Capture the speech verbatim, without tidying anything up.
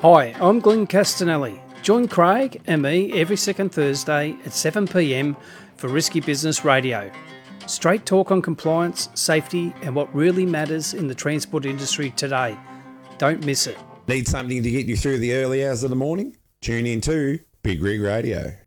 Hi, I'm Glenn Castanelli. Join Craig and me every second Thursday at seven p m for Risky Business Radio. Straight talk on compliance, safety and what really matters in the transport industry today. Don't miss it. Need something to get you through the early hours of the morning? Tune in to Big Rig Radio.